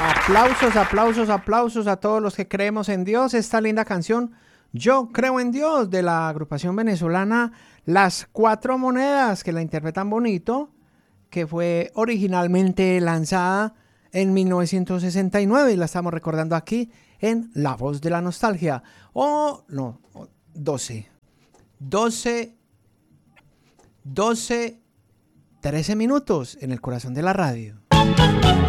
Aplausos, aplausos, aplausos a todos los que creemos en Dios. Esta linda canción, Yo Creo en Dios, de la agrupación venezolana Las Cuatro Monedas, que la interpretan bonito, que fue originalmente lanzada en 1969 y la estamos recordando aquí en La Voz de la Nostalgia. 13 minutos en el corazón de la radio.